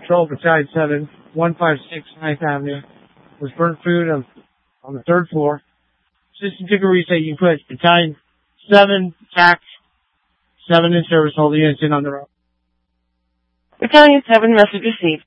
Patrol Battalion 7, 156 9th Avenue. Was burnt food on the 3rd floor. Assistant Ticket Reset, you can put Battalion 7, TAC, 7 in service, hold the units in on the road. Battalion 7, message received.